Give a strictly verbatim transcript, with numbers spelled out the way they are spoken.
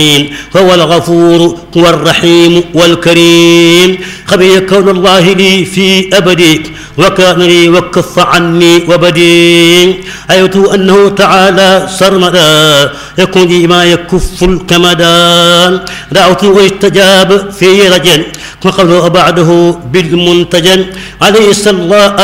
فهو الغفور والرحيم والكريم. خبي كون الله لي في أبدي وكان لي وكف عني وبدي. أيت أنه تعالى سرمدا يكون لي ما يكف الكمدا. دعوت واستجاب في رجل وقبل وبعده بالمنتجن عليه الصلاة